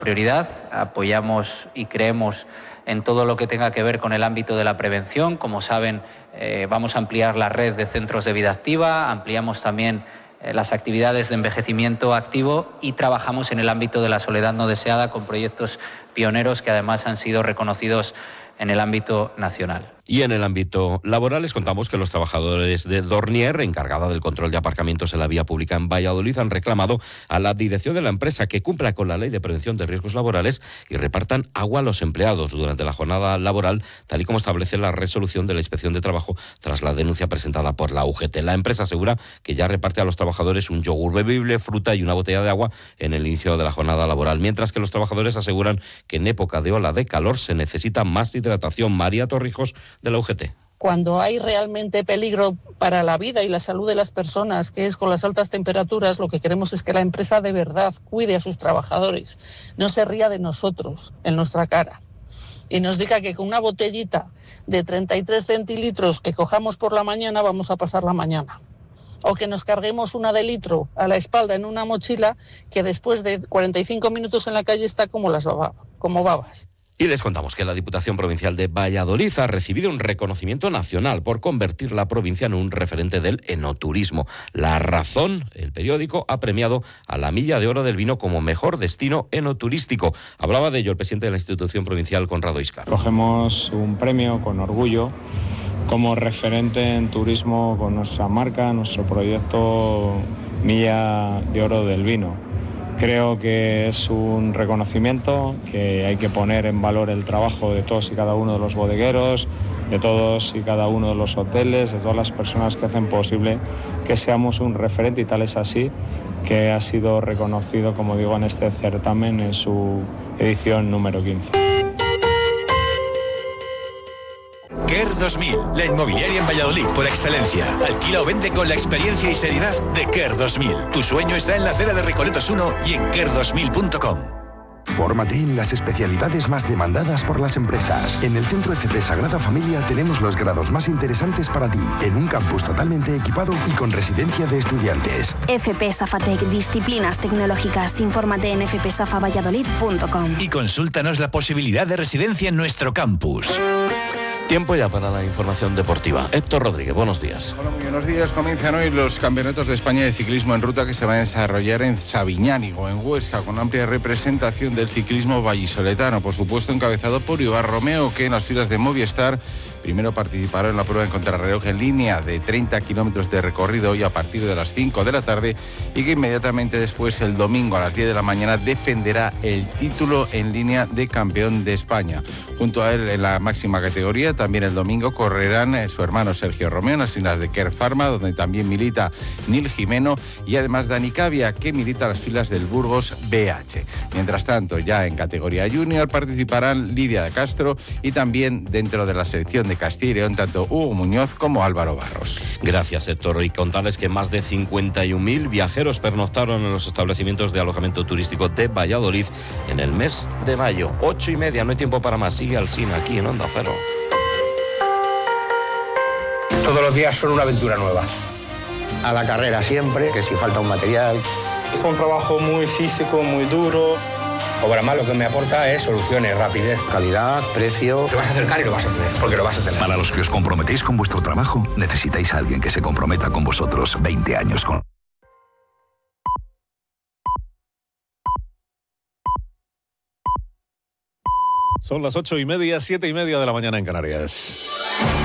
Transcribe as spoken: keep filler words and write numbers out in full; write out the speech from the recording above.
Prioridad, apoyamos y creemos en todo lo que tenga que ver con el ámbito de la prevención. Como saben, eh, vamos a ampliar la red de centros de vida activa, ampliamos también eh, las actividades de envejecimiento activo y trabajamos en el ámbito de la soledad no deseada con proyectos pioneros que además han sido reconocidos en el ámbito nacional. Y en el ámbito laboral les contamos que los trabajadores de Dornier, encargada del control de aparcamientos en la vía pública en Valladolid, han reclamado a la dirección de la empresa que cumpla con la ley de prevención de riesgos laborales y repartan agua a los empleados durante la jornada laboral, tal y como establece la resolución de la Inspección de Trabajo tras la denuncia presentada por la U G T. La empresa asegura que ya reparte a los trabajadores un yogur bebible, fruta y una botella de agua en el inicio de la jornada laboral, mientras que los trabajadores aseguran que en época de ola de calor se necesita más hidratación. María Torrijos, de la U G T. Cuando hay realmente peligro para la vida y la salud de las personas, que es con las altas temperaturas, lo que queremos es que la empresa de verdad cuide a sus trabajadores, no se ría de nosotros en nuestra cara y nos diga que con una botellita de treinta y tres centilitros que cojamos por la mañana vamos a pasar la mañana. O que nos carguemos una de litro a la espalda en una mochila que después de cuarenta y cinco minutos en la calle está como las baba, como babas. Y les contamos que la Diputación Provincial de Valladolid ha recibido un reconocimiento nacional por convertir la provincia en un referente del enoturismo. La Razón, el periódico, ha premiado a la Milla de Oro del Vino como mejor destino enoturístico. Hablaba de ello el presidente de la institución provincial, Conrado Iscar. Cogemos un premio con orgullo como referente en turismo con nuestra marca, nuestro proyecto Milla de Oro del Vino. Creo que es un reconocimiento, que hay que poner en valor el trabajo de todos y cada uno de los bodegueros, de todos y cada uno de los hoteles, de todas las personas que hacen posible que seamos un referente, y tal es así que ha sido reconocido, como digo, en este certamen en su edición número quince. Quer dos mil, la inmobiliaria en Valladolid por excelencia. Alquila o vende con la experiencia y seriedad de Quer dos mil. Tu sueño está en la acera de Recoletos uno y en quer dos mil punto com. Fórmate en las especialidades más demandadas por las empresas. En el Centro F P Sagrada Familia tenemos los grados más interesantes para ti, en un campus totalmente equipado y con residencia de estudiantes. F P Safatec, disciplinas tecnológicas. Infórmate en f p safa valladolid punto com. Y consúltanos la posibilidad de residencia en nuestro campus. Tiempo ya para la información deportiva. Héctor Rodríguez, buenos días. Hola, muy buenos días. Comienzan hoy los campeonatos de España de ciclismo en ruta que se van a desarrollar en Sabiñánigo, en Huesca, con amplia representación del ciclismo vallisoletano, por supuesto encabezado por Ibar Romeo, que en las filas de Movistar primero participará en la prueba en contrarreloj en línea de treinta kilómetros de recorrido y a partir de las cinco de la tarde, y que inmediatamente después, el domingo a las diez de la mañana, defenderá el título en línea de campeón de España. Junto a él en la máxima categoría, también el domingo correrán su hermano Sergio Romeo en las filas de Kern Pharma, donde también milita Nil Jimeno, y además Dani Cavia, que milita las filas del Burgos B H. Mientras tanto, ya en categoría junior participarán Lidia de Castro y también dentro de la selección de Castilla y León, tanto Hugo Muñoz como Álvaro Barros. Gracias, Héctor. Y contarles que más de cincuenta y un mil viajeros pernoctaron en los establecimientos de alojamiento turístico de Valladolid en el mes de mayo. Ocho y media, no hay tiempo para más. Sigue Alsina aquí en Onda Cero. Todos los días son una aventura nueva. A la carrera siempre, que si falta un material. Es un trabajo muy físico, muy duro. Obramás lo que me aporta es soluciones, rapidez, calidad, precio. Te vas a acercar y lo vas a tener, porque lo vas a tener. Para los que os comprometéis con vuestro trabajo, necesitáis a alguien que se comprometa con vosotros veinte años con... Son las ocho y media, siete y media de la mañana en Canarias.